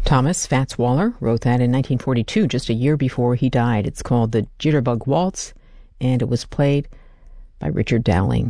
Thomas Fats Waller wrote that in 1942, just a year before he died. It's called the Jitterbug Waltz, and it was played by Richard Dowling.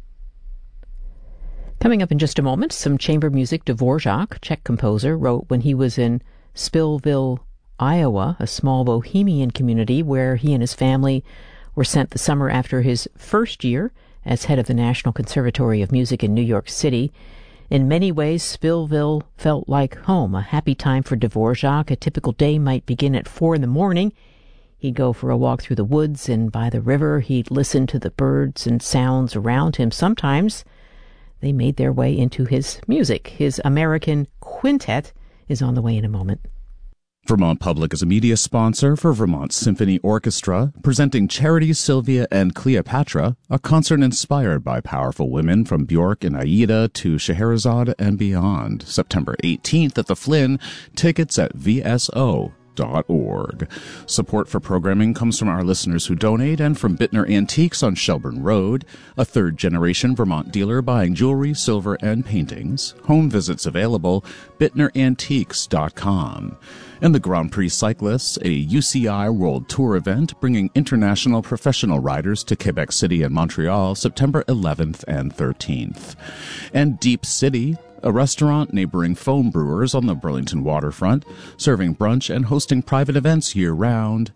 Coming up in just a moment, some chamber music. Dvorak, Czech composer, wrote when he was in Spillville, Iowa, a small bohemian community where he and his family were sent the summer after his first year as head of the National Conservatory of Music in New York City. In many ways, Spillville felt like home, a happy time for Dvorak. A typical day might begin at 4 a.m. He'd go for a walk through the woods, and by the river he'd listen to the birds and sounds around him. Sometimes they made their way into his music. His American Quintet is on the way in a moment. Vermont Public is a media sponsor for Vermont Symphony Orchestra, presenting Charity, Sylvia, and Cleopatra, a concert inspired by powerful women from Bjork and Aida to Scheherazade and beyond. September 18th at the Flynn. Tickets at vso.org. Support for programming comes from our listeners who donate and from Bittner Antiques on Shelburne Road, a third-generation Vermont dealer buying jewelry, silver, and paintings. Home visits available, bittnerantiques.com. And the Grand Prix Cyclists, a UCI World Tour event bringing international professional riders to Quebec City and Montreal September 11th and 13th. And Deep City, a restaurant neighboring foam brewers on the Burlington waterfront, serving brunch and hosting private events year-round.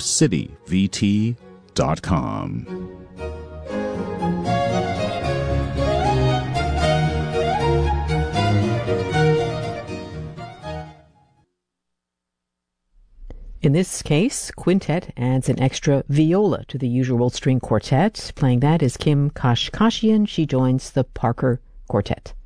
DeepCityVT.com. In this case, quintet adds an extra viola to the usual string quartet. Playing that is Kim Kashkashian. She joins the Parker Quartet.